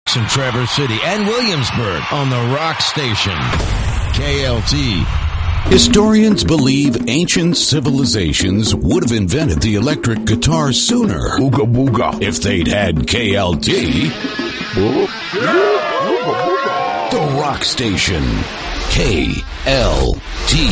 in Traverse City and Williamsburg on the Rock Station. KLT. Historians believe ancient civilizations would have invented the electric guitar sooner. Ooga booga. If they'd had KLT. The Rock Station. KLT.